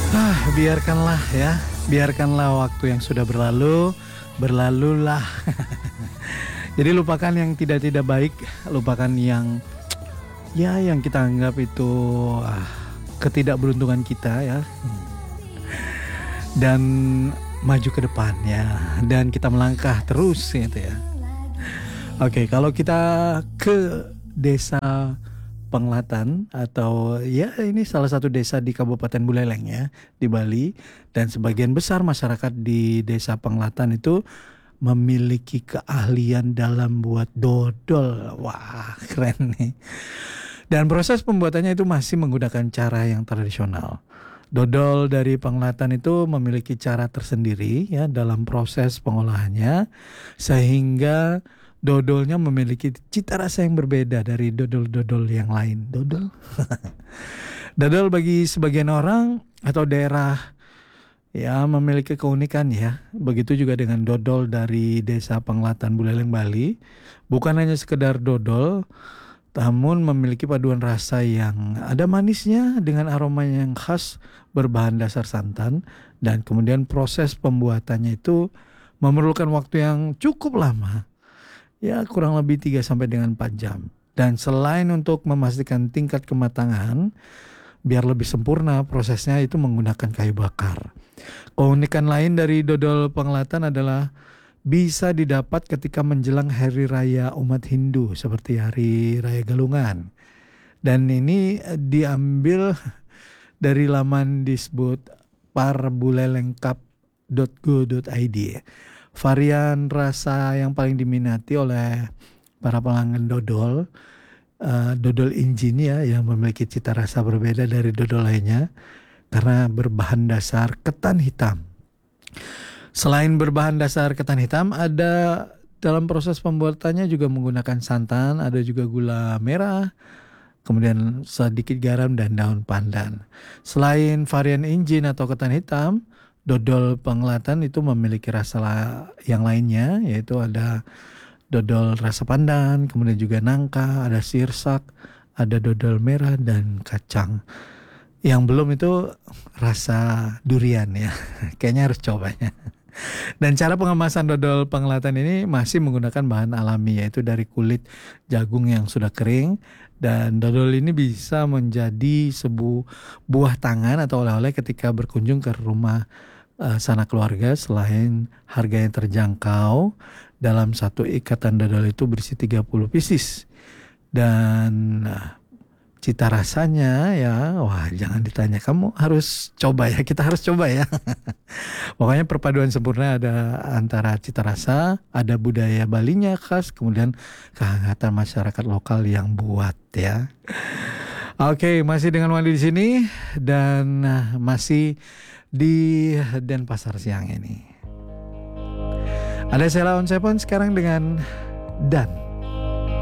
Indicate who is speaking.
Speaker 1: Biarkanlah ya, biarkanlah waktu yang sudah berlalu, berlalulah. Jadi lupakan yang tidak-tidak baik, lupakan yang yang kita anggap itu ketidakberuntungan kita ya. Dan maju ke depan ya, dan kita melangkah terus gitu ya. Oke, kalau kita ke desa Penglatan atau ya ini salah satu desa di Kabupaten Buleleng ya di Bali, dan sebagian besar masyarakat di desa Penglatan itu memiliki keahlian dalam buat dodol. Wah, keren nih. Dan proses pembuatannya itu masih menggunakan cara yang tradisional. Dodol dari Penglatan itu memiliki cara tersendiri ya dalam proses pengolahannya, sehingga dodolnya memiliki cita rasa yang berbeda dari dodol-dodol yang lain. Dodol? Dodol bagi sebagian orang atau daerah ya memiliki keunikan ya. Begitu juga dengan dodol dari desa Penglatan Buleleng Bali. Bukan hanya sekedar dodol, namun memiliki paduan rasa yang ada manisnya dengan aroma yang khas berbahan dasar santan, dan kemudian proses pembuatannya itu memerlukan waktu yang cukup lama. Ya kurang lebih 3 sampai dengan 4 jam. Dan selain untuk memastikan tingkat kematangan biar lebih sempurna, prosesnya itu menggunakan kayu bakar. Keunikan lain dari dodol Penglatan adalah bisa didapat ketika menjelang hari raya umat Hindu seperti hari raya Galungan. Dan ini diambil dari laman disebut parbulelengkap.go.id. Varian rasa yang paling diminati oleh para pelanggan dodol, dodol Injin ya, yang memiliki cita rasa berbeda dari dodol lainnya karena berbahan dasar ketan hitam. Selain berbahan dasar ketan hitam, ada dalam proses pembuatannya juga menggunakan santan, ada juga gula merah, kemudian sedikit garam dan daun pandan. Selain varian Injin atau ketan hitam, dodol Penglatan itu memiliki rasa yang lainnya, yaitu ada dodol rasa pandan, kemudian juga nangka, ada sirsak, ada dodol merah dan kacang. Yang belum itu rasa durian ya. Kayaknya harus cobanya. Dan cara pengemasan dodol Penglatan ini masih menggunakan bahan alami, yaitu dari kulit jagung yang sudah kering. Dan dodol ini bisa menjadi buah tangan atau oleh-oleh ketika berkunjung ke rumah sanak keluarga. Selain harga yang terjangkau, dalam satu ikatan dodol itu berisi 30 pieces. Dan cita rasanya ya, wah jangan ditanya, kamu harus coba ya, kita harus coba ya. Pokoknya perpaduan sempurna ada antara cita rasa, ada budaya Balinya khas, kemudian kehangatan masyarakat lokal yang buat ya. Oke, masih dengan Wandi di sini dan masih di Denpasar siang ini. Ada Sheila on Seven sekarang dengan Dan.